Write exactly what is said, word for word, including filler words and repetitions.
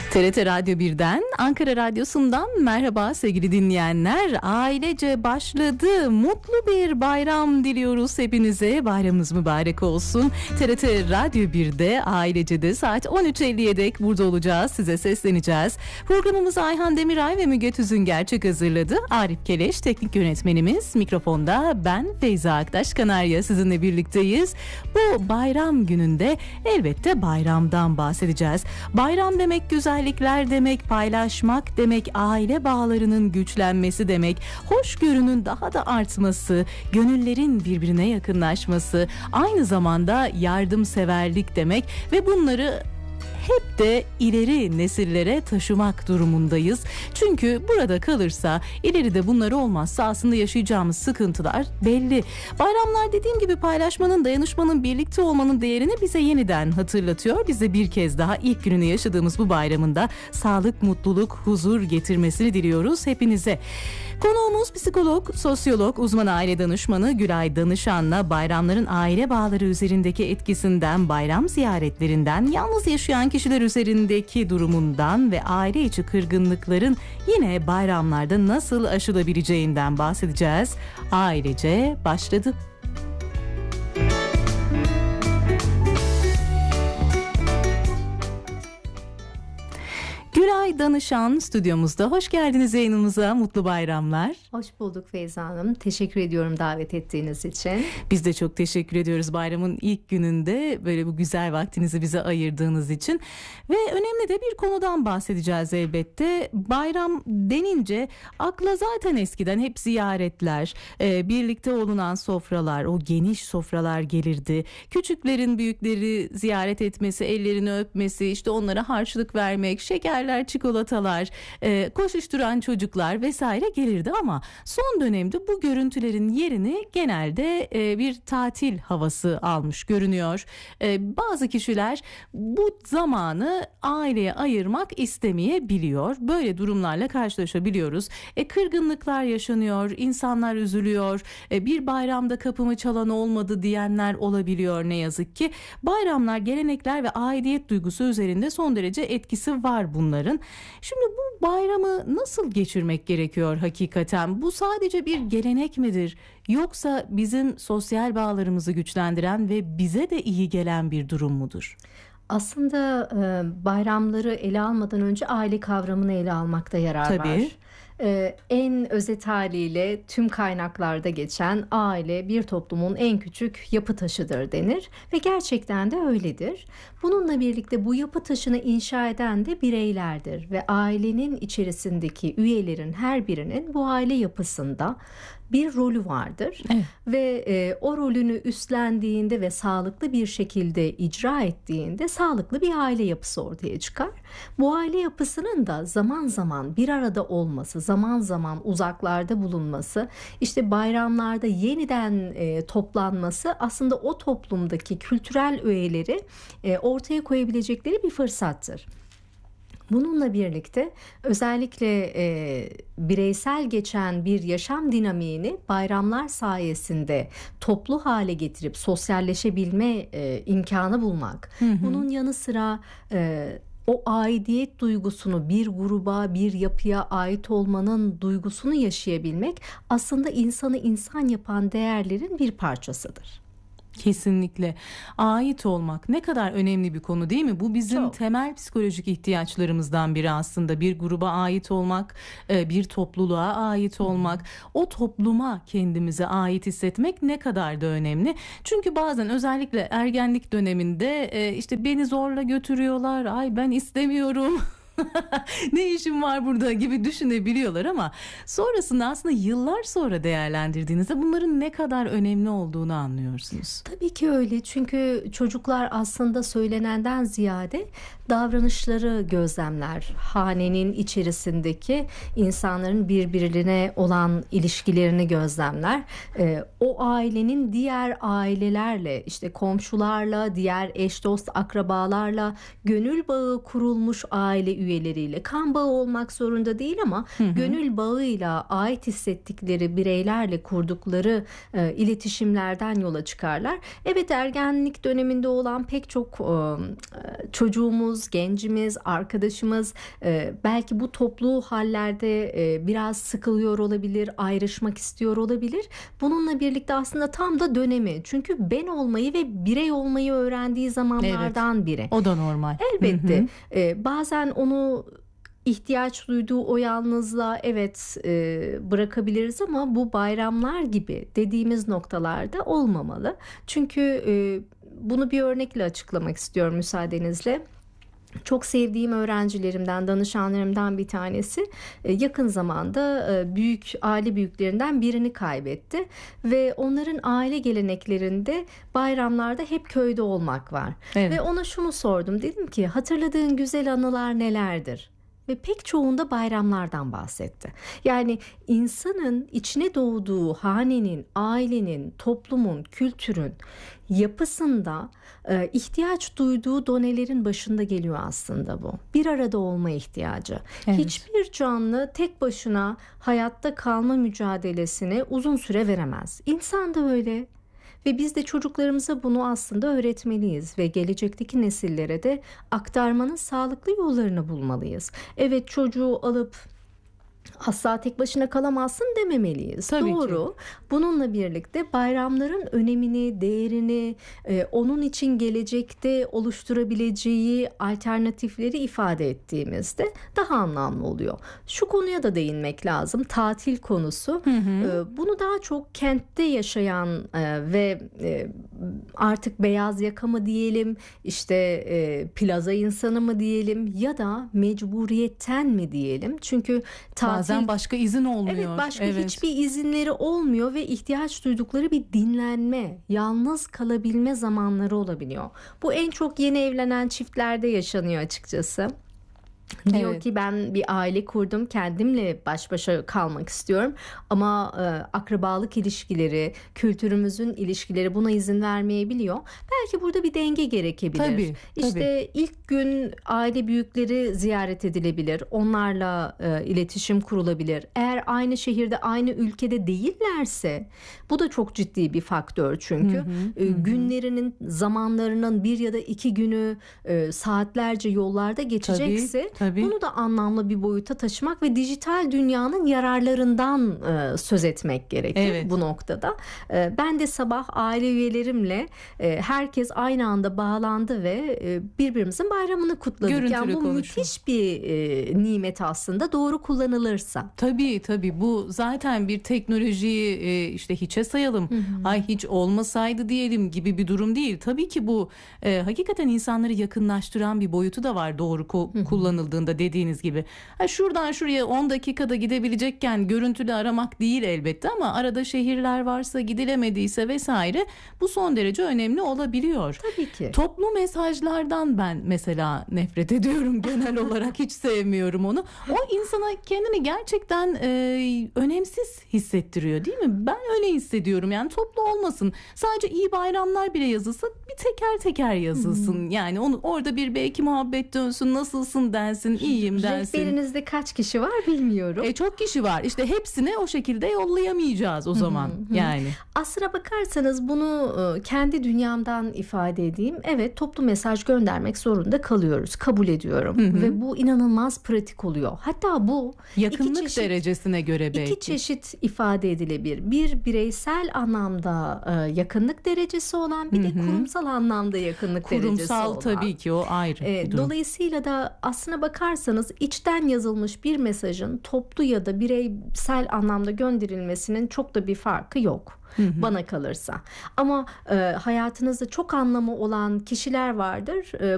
T R T Radyo birden, Ankara Radyosu'ndan merhaba sevgili dinleyenler. Ailece başladı. Mutlu bir bayram diliyoruz hepinize. Bayramınız mübarek olsun. T R T Radyo birde, Ailece'de saat on üç elliye dek burada olacağız. Size sesleneceğiz. Programımızı Ayhan Demiray ve Müge Tüzüngerçek hazırladı. Arif Keleş teknik yönetmenimiz. Mikrofonda ben Feyza Aktaş Kanarya sizinle birlikteyiz. Bu bayram gününde elbette bayramdan bahsedeceğiz. Bayram demek güzellikler demek, paylaşmak demek, aile bağlarının güçlenmesi demek, hoşgörünün daha da artması, gönüllerin birbirine yakınlaşması, aynı zamanda yardımseverlik demek ve bunları hep de ileri nesillere taşımak durumundayız. Çünkü burada kalırsa, ileride bunlar olmazsa aslında yaşayacağımız sıkıntılar belli. Bayramlar dediğim gibi paylaşmanın, dayanışmanın, birlikte olmanın değerini bize yeniden hatırlatıyor. Biz de bir kez daha ilk gününü yaşadığımız bu bayramında sağlık, mutluluk, huzur getirmesini diliyoruz hepinize. Konuğumuz psikolog, sosyolog, uzman aile danışmanı Gülay Danışan'la bayramların aile bağları üzerindeki etkisinden, bayram ziyaretlerinden, yalnız yaşayan kişiler üzerindeki durumundan ve aile içi kırgınlıkların yine bayramlarda nasıl aşılabileceğinden bahsedeceğiz. Ailece başladı. Gülay Danışan stüdyomuzda. Hoş geldiniz yayınımıza. Mutlu bayramlar. Hoş bulduk Feyza Hanım. Teşekkür ediyorum davet ettiğiniz için. Biz de çok teşekkür ediyoruz bayramın ilk gününde böyle bu güzel vaktinizi bize ayırdığınız için. Ve önemli de bir konudan bahsedeceğiz elbette. Bayram denince akla zaten eskiden hep ziyaretler, birlikte olunan sofralar, o geniş sofralar gelirdi. Küçüklerin büyükleri ziyaret etmesi, ellerini öpmesi, işte onlara harçlık vermek, şekerler, çikolatalar, e, koşuşturan çocuklar vesaire gelirdi ama son dönemde bu görüntülerin yerini genelde e, bir tatil havası almış görünüyor. E, bazı kişiler bu zamanı aileye ayırmak istemeyebiliyor. Böyle durumlarla karşılaşabiliyoruz. E, kırgınlıklar yaşanıyor, insanlar üzülüyor. E, bir bayramda kapımı çalan olmadı diyenler olabiliyor ne yazık ki. Bayramlar, gelenekler ve aidiyet duygusu üzerinde son derece etkisi var bunların. Şimdi bu bayramı nasıl geçirmek gerekiyor hakikaten? Bu sadece bir gelenek midir? Yoksa bizim sosyal bağlarımızı güçlendiren ve bize de iyi gelen bir durum mudur? Aslında e, bayramları ele almadan önce aile kavramını ele almakta yarar Tabii. var. Ee, en özet haliyle tüm kaynaklarda geçen aile bir toplumun en küçük yapı taşıdır denir ve gerçekten de öyledir. Bununla birlikte bu yapı taşını inşa eden de bireylerdir ve ailenin içerisindeki üyelerin her birinin bu aile yapısında bir rolü vardır. Evet. Ve e, o rolünü üstlendiğinde ve sağlıklı bir şekilde icra ettiğinde sağlıklı bir aile yapısı ortaya çıkar. Bu aile yapısının da zaman zaman bir arada olması, zaman zaman uzaklarda bulunması, işte bayramlarda yeniden e, toplanması aslında o toplumdaki kültürel öğeleri e, ortaya koyabilecekleri bir fırsattır. Bununla birlikte özellikle e, bireysel geçen bir yaşam dinamiğini bayramlar sayesinde toplu hale getirip sosyalleşebilme e, imkanı bulmak. Hı hı. Bunun yanı sıra e, o aidiyet duygusunu, bir gruba, bir yapıya ait olmanın duygusunu yaşayabilmek aslında insanı insan yapan değerlerin bir parçasıdır. Kesinlikle. Ait olmak ne kadar önemli bir konu değil mi? Bu bizim Çok. temel psikolojik ihtiyaçlarımızdan biri aslında. Bir gruba ait olmak, bir topluluğa ait olmak, o topluma kendimize ait hissetmek ne kadar da önemli. Çünkü bazen özellikle ergenlik döneminde işte beni zorla götürüyorlar, ay ben istemiyorum. Ne işim var burada gibi düşünebiliyorlar ama sonrasında aslında yıllar sonra değerlendirdiğinizde bunların ne kadar önemli olduğunu anlıyorsunuz. Tabii ki öyle, çünkü çocuklar aslında söylenenden ziyade davranışları gözlemler. Hanenin içerisindeki insanların birbirine olan ilişkilerini gözlemler. Ee, o ailenin diğer ailelerle, işte komşularla, diğer eş dost akrabalarla gönül bağı kurulmuş aile üyeleri üyeleriyle, kan bağı olmak zorunda değil ama hı hı. gönül bağıyla ait hissettikleri bireylerle kurdukları e, iletişimlerden yola çıkarlar. Evet, ergenlik döneminde olan pek çok e, çocuğumuz, gencimiz, arkadaşımız e, belki bu toplu hallerde e, biraz sıkılıyor olabilir, ayrışmak istiyor olabilir. Bununla birlikte aslında tam da dönemi. Çünkü ben olmayı ve birey olmayı öğrendiği zamanlardan evet, biri. O da normal. Elbette. Hı hı. E, bazen onu ihtiyaç duyduğu o yalnızlığa evet e, bırakabiliriz ama bu bayramlar gibi dediğimiz noktalarda olmamalı. Çünkü e, bunu bir örnekle açıklamak istiyorum müsaadenizle. Çok sevdiğim öğrencilerimden, danışanlarımdan bir tanesi yakın zamanda büyük aile büyüklerinden birini kaybetti ve onların aile geleneklerinde bayramlarda hep köyde olmak var. Evet. Ve ona şunu sordum, dedim ki hatırladığın güzel anılar nelerdir? Ve pek çoğunda bayramlardan bahsetti. Yani insanın içine doğduğu hanenin, ailenin, toplumun, kültürün yapısında e, ihtiyaç duyduğu donelerin başında geliyor aslında bu. Bir arada olma ihtiyacı. Evet. Hiçbir canlı tek başına hayatta kalma mücadelesini uzun süre veremez. İnsan da öyle. Ve biz de çocuklarımıza bunu aslında öğretmeliyiz ve gelecekteki nesillere de aktarmanın sağlıklı yollarını bulmalıyız. Evet, çocuğu alıp asla tek başına kalamazsın dememeliyiz. Tabii Doğru. Ki. Bununla birlikte bayramların önemini, değerini, e, onun için gelecekte oluşturabileceği alternatifleri ifade ettiğimizde daha anlamlı oluyor. Şu konuya da değinmek lazım. Tatil konusu. Hı hı. E, bunu daha çok kentte yaşayan e, ve e, artık beyaz yaka mı diyelim, işte e, plaza insanı mı diyelim ya da mecburiyetten mi diyelim? Çünkü tatil bazen başka izin olmuyor. Evet, başka evet. hiçbir izinleri olmuyor ve ihtiyaç duydukları bir dinlenme, yalnız kalabilme zamanları olabiliyor. Bu en çok yeni evlenen çiftlerde yaşanıyor açıkçası. Diyor evet. ki ben bir aile kurdum, kendimle baş başa kalmak istiyorum ama e, akrabalık ilişkileri, kültürümüzün ilişkileri buna izin vermeyebiliyor. Belki burada bir denge gerekebilir. Tabii, işte tabii. ilk gün aile büyükleri ziyaret edilebilir, onlarla e, iletişim kurulabilir. Eğer aynı şehirde, aynı ülkede değillerse bu da çok ciddi bir faktör çünkü. Hı hı, e, hı. Günlerinin, zamanlarının bir ya da iki günü e, saatlerce yollarda geçecekse tabii. Tabii. Bunu da anlamlı bir boyuta taşımak ve dijital dünyanın yararlarından e, söz etmek gerekir evet. bu noktada. E, ben de sabah aile üyelerimle e, herkes aynı anda bağlandı ve e, birbirimizin bayramını kutladık. Görüntülü yani bu konuşma. Müthiş bir e, nimet aslında doğru kullanılırsa. Tabii tabii bu zaten bir teknolojiyi e, işte hiçe sayalım. Hı hı. Ay hiç olmasaydı diyelim gibi bir durum değil. Tabii ki bu e, hakikaten insanları yakınlaştıran bir boyutu da var doğru ko- kullanıldığında dediğiniz gibi. Ha, şuradan şuraya on dakikada gidebilecekken görüntülü aramak değil elbette ama arada şehirler varsa, gidilemediyse vesaire bu son derece önemli olabiliyor. Tabii ki. Toplu mesajlardan ben mesela nefret ediyorum genel olarak, hiç sevmiyorum onu. O insana kendini gerçekten e, önemsiz hissettiriyor değil mi? Ben öyle hissediyorum yani toplu olmasın. Sadece iyi bayramlar bile yazılsa bir teker teker yazılsın. Hmm. Yani onu orada bir belki muhabbet dönsün, nasılsın densin, iyiyim densin. Rehberinizde kaç kişi var bilmiyorum. E, çok kişi var. İşte hepsine o şekilde yollayamayacağız o zaman. Hı hı. Yani. Aslına bakarsanız bunu kendi dünyamdan ifade edeyim. Evet, toplu mesaj göndermek zorunda kalıyoruz. Kabul ediyorum. Hı hı. Ve bu inanılmaz pratik oluyor. Hatta bu yakınlık iki çeşit, derecesine göre belki. İki çeşit ifade edilebilir. Bir bireysel anlamda yakınlık derecesi olan, bir de hı hı. kurumsal anlamda yakınlık kurumsal derecesi olan. Kurumsal tabii ki o ayrı e, bir durum. Dolayısıyla da aslına bakarsanız içten yazılmış bir mesajın toplu ya da bireysel anlamda gönderilmesinin çok da bir farkı yok. Hı hı. Bana kalırsa. Ama e, hayatınızda çok anlamı olan kişiler vardır. E,